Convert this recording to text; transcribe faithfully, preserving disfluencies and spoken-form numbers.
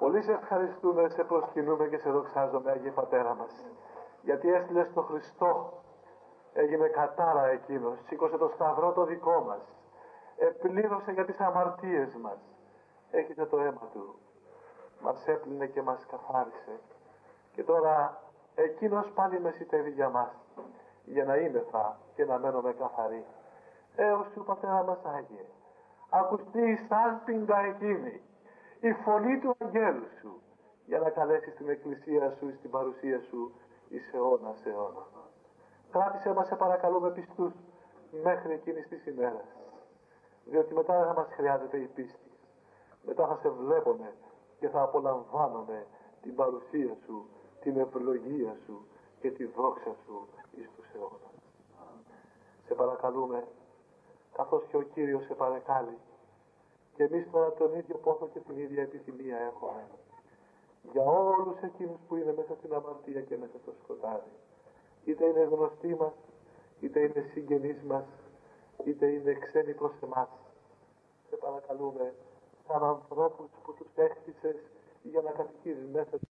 Πολύ σε ευχαριστούμε, σε προσκυνούμε και σε δοξάζουμε, Άγιε Πατέρα μας, γιατί έστειλες τον Χριστό, έγινε κατάρα εκείνος, σήκωσε το σταυρό το δικό μας, επλήρωσε για τις αμαρτίες μας, έχετε το αίμα Του, μας έπλυνε και μας καθάρισε, και τώρα εκείνος πάλι μεσητεύει για μας, για να είμεθα και να μένουμε καθαροί. Έως Σου, Πατέρα μας Άγιε, ακουστεί η σάλπιγγα εκείνη, η φωνή του Αγγέλου Σου, για να καλέσεις την Εκκλησία Σου στην παρουσία Σου εις αιώνας αιώνα. Κράτησε μας, σε παρακαλούμε, πιστούς μέχρι εκείνης της ημέρας, διότι μετά δεν θα μας χρειάζεται η πίστη. Μετά θα σε βλέπουμε και θα απολαμβάνουμε την παρουσία Σου, την ευλογία Σου και τη δόξα Σου εις τους αιώνας. Σε παρακαλούμε, καθώς και ο Κύριος σε παρεκάλει, και εμείς τώρα τον ίδιο πόθο και την ίδια επιθυμία έχουμε, για όλους εκείνους που είναι μέσα στην αμαρτία και μέσα στο σκοτάδι, είτε είναι γνωστοί μας, είτε είναι συγγενείς μας, είτε είναι ξένοι προς εμάς. Σε παρακαλούμε, σαν ανθρώπους που τους έκτισες για να κατοικείς μέσα